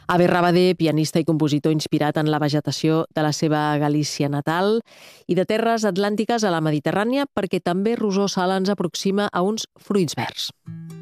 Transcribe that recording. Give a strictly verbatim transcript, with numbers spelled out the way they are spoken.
Abe Rabadé, pianista i compositor inspirat en la vegetació de la seva Galícia natal i de terres atlàntiques a la Mediterrània, perquè també Rosó Sala ens aproxima a uns fruits verds.